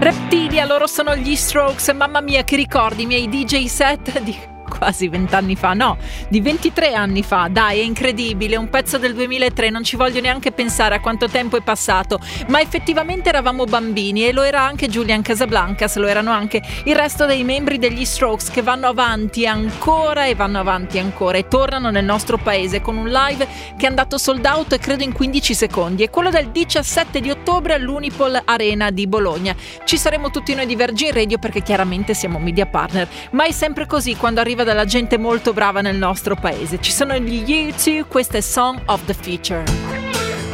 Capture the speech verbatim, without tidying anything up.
Reptilia, loro sono gli Strokes. Mamma mia, che ricordi i miei D J set di quasi vent'anni fa, no, di ventitré anni fa. Dai, è incredibile, un pezzo del duemilatré, non ci voglio neanche pensare a quanto tempo è passato, ma effettivamente eravamo bambini, e lo era anche Julian Casablancas, lo erano anche il resto dei membri degli Strokes, che vanno avanti ancora e vanno avanti ancora e tornano nel nostro paese con un live che è andato sold out e credo in quindici secondi, è quello del diciassette di ottobre all'Unipol Arena di Bologna. Ci saremo tutti noi di Virgin Radio, perché chiaramente siamo media partner, ma è sempre così quando arriva dalla gente molto brava nel nostro paese. Ci sono gli U due, questa è Song of the Future.